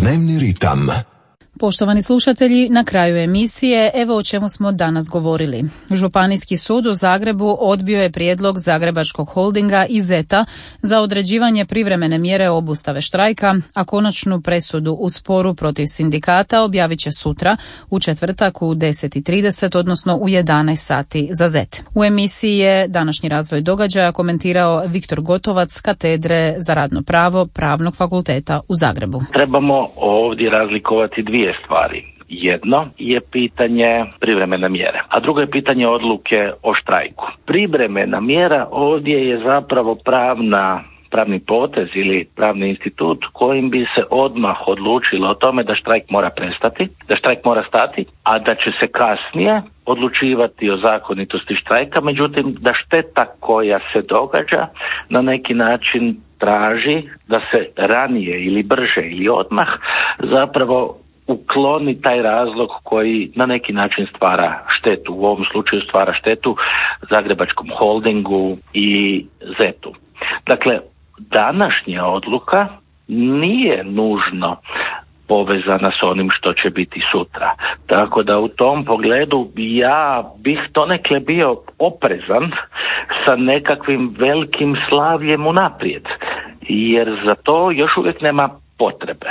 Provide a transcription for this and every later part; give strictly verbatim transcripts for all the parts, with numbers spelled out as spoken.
Dnevni ritam. Poštovani slušatelji, na kraju emisije evo o čemu smo danas govorili. Županijski sud u Zagrebu odbio je prijedlog Zagrebačkog holdinga i zeta za određivanje privremene mjere obustave štrajka, a konačnu presudu u sporu protiv sindikata objavit će sutra u četvrtak u deset i trideset, odnosno u jedanaest sati za zet. U emisiji je današnji razvoj događaja komentirao Viktor Gotovac s katedre za radno pravo Pravnog fakulteta u Zagrebu. Trebamo ovdje razlikovati dvije stvari. Jedno je pitanje privremene mjere, a drugo je pitanje odluke o štrajku. Privremena mjera ovdje je zapravo pravna pravni potez ili pravni institut kojim bi se odmah odlučilo o tome da štrajk mora prestati, da štrajk mora stati, a da će se kasnije odlučivati o zakonitosti štrajka, međutim da šteta koja se događa na neki način traži da se ranije ili brže ili odmah zapravo ukloni taj razlog koji na neki način stvara štetu. U ovom slučaju stvara štetu Zagrebačkom holdingu i zetu. Dakle, današnja odluka nije nužno povezana s onim što će biti sutra. Tako da u tom pogledu ja bih donekle bio oprezan sa nekakvim velikim slavljem unaprijed, jer za to još uvijek nema potrebe.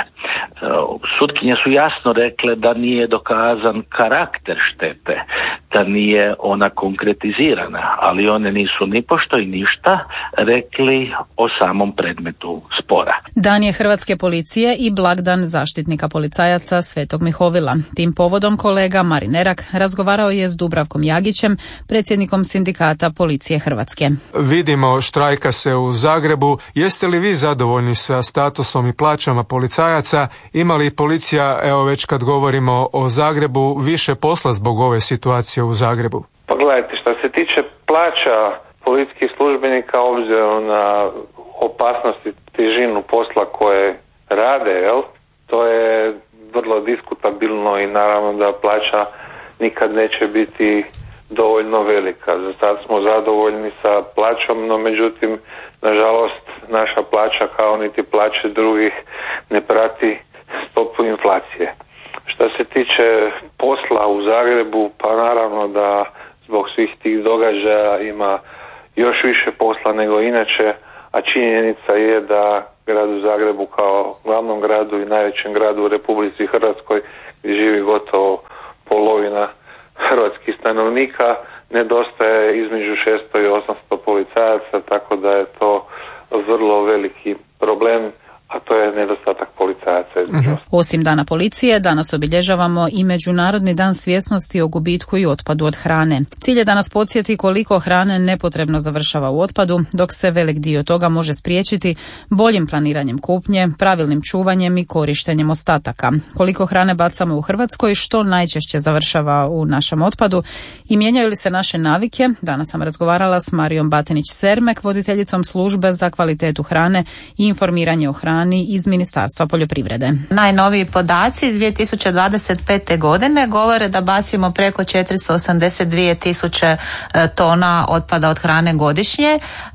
Sutkinje su jasno rekle da nije dokazan karakter štete, da nije ona konkretizirana, ali one nisu ni pošto i ništa rekli o samom predmetu spora. Dan je Hrvatske policije i blagdan zaštitnika policajaca Svetog Mihovila. Tim povodom kolega Marin Erak razgovarao je s Dubravkom Jagićem, predsjednikom sindikata Policije Hrvatske. Vidimo štrajka se u Zagrebu. Jeste li vi zadovoljni sa statusom i plaćama policajaca? Ima li policija, evo već kad govorimo o Zagrebu, više posla zbog ove situacije u Zagrebu? Pa gledajte, što se tiče plaća policijskih službenika obzirom na opasnost i težinu posla koje rade, jel? To je vrlo diskutabilno i naravno da plaća nikad neće biti dovoljno velika. Za sad smo zadovoljni sa plaćom, no međutim, nažalost, naša plaća kao niti plaće drugih ne prati stopu inflacije. Što se tiče posla u Zagrebu, pa naravno da zbog svih tih događaja ima još više posla nego inače, a činjenica je da gradu Zagrebu kao glavnom gradu i najvećem gradu u Republici Hrvatskoj, gdje živi gotovo polovina hrvatskih stanovnika, nedostaje između šesto i osamsto policajaca, tako da je to vrlo veliki problem, a to je nedostatak policajaca između. Mm-hmm. Osim Dana policije, danas obilježavamo i Međunarodni dan svjesnosti o gubitku i otpadu od hrane. Cilj je danas podsjeti koliko hrane nepotrebno završava u otpadu, dok se velik dio toga može spriječiti boljim planiranjem kupnje, pravilnim čuvanjem i korištenjem ostataka. Koliko hrane bacamo u Hrvatskoj, što najčešće završava u našem otpadu i mijenjaju li se naše navike? Danas sam razgovarala s Marijom Batinić-Sermek, voditeljicom službe za kvalitetu hrane i informiranje o hrani iz Ministarstva poljoprivrede. Najnoviji podaci iz dvije tisuće dvadeset pete. godine govore da bacimo preko četiristo osamdeset dvije tisuće tona otpada od hrane godišnje.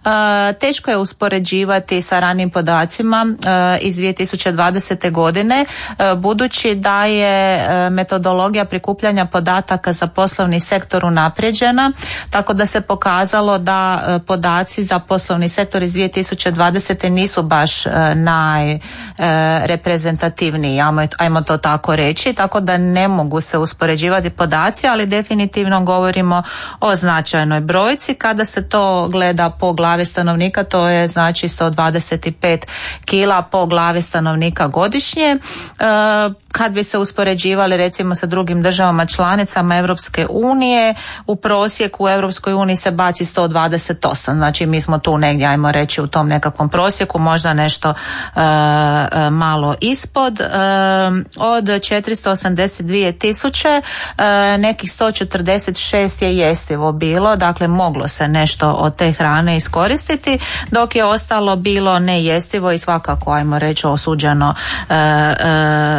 Teško je uspoređivati sa ranijim podacima iz dvije tisuće dvadesete. godine, budući da je metodologija prikupljanja podataka za poslovni sektor unaprijeđena, tako da se pokazalo da podaci za poslovni sektor iz dvije tisuće dvadesete. nisu baš na najreprezentativniji, ajmo, ajmo to tako reći, tako da ne mogu se uspoređivati podaci, ali definitivno govorimo o značajnoj brojci. Kada se to gleda po glavi stanovnika, to je znači sto dvadeset pet kila po glavi stanovnika godišnje. E, kad bi se uspoređivali recimo sa drugim državama članicama Europske unije, u prosjeku u Europskoj uniji se baci sto dvadeset osam, znači mi smo tu negdje, ajmo reći, u tom nekakvom prosjeku, možda nešto e, malo ispod. E, od četiristo osamdeset dvije tisuće e, nekih sto četrdeset šest je jestivo bilo, dakle moglo se nešto od te hrane iskoristiti, dok je ostalo bilo nejestivo i svakako, ajmo reći, osuđeno e, e,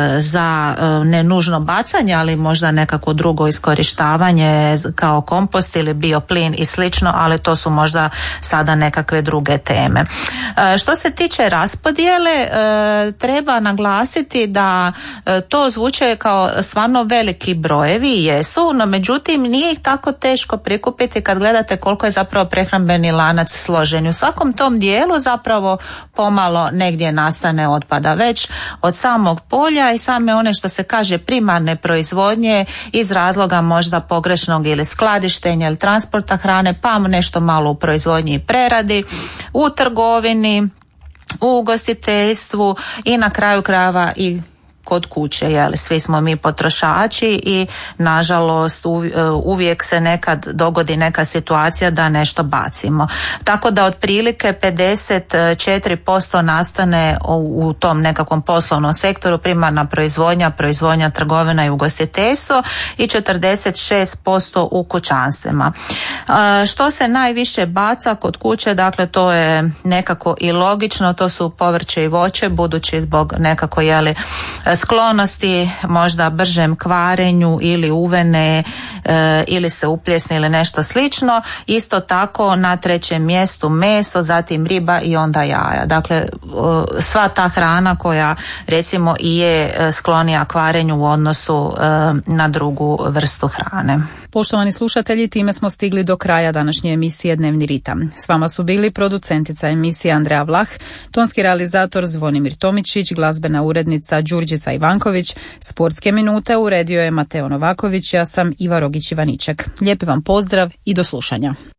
za ne nužno bacanje, ali možda nekako drugo iskorištavanje kao kompost ili bioplin i slično, ali to su možda sada nekakve druge teme. Što se tiče raspodjele, treba naglasiti da to zvuče kao stvarno veliki brojevi, jesu, no međutim nije ih tako teško prikupiti kad gledate koliko je zapravo prehrambeni lanac složen. U svakom tom dijelu zapravo pomalo negdje nastane otpada. Već od samog polja i same one što se kaže primarne proizvodnje iz razloga možda pogrešnog ili skladištenja ili transporta hrane, pa nešto malo u proizvodnji i preradi, u trgovini, u ugostiteljstvu i na kraju krajeva i kod kuće, jel, svi smo mi potrošači i nažalost uvijek se nekad dogodi neka situacija da nešto bacimo. Tako da otprilike pedeset četiri posto nastane u tom nekakvom poslovnom sektoru, primarna proizvodnja, proizvodnja, trgovina i ugostiteljstvo i četrdeset šest posto u kućanstvima. Što se najviše baca kod kuće, dakle to je nekako i logično, to su povrće i voće, budući zbog nekako jeli sklonosti možda bržem kvarenju ili uvene e, ili se upljesne ili nešto slično. Isto tako na trećem mjestu meso, zatim riba i onda jaja. Dakle, e, sva ta hrana koja recimo i je sklonija kvarenju u odnosu e, na drugu vrstu hrane. Poštovani slušatelji, time smo stigli do kraja današnje emisije Dnevni ritam. S vama su bili producentica emisije Andreja Vlah, tonski realizator Zvonimir Tomičić, glazbena urednica Đurđica Ivanković, sportske minute uredio je Mateo Novaković, ja sam Iva Rogić Ivaniček. Lijepi vam pozdrav i do slušanja.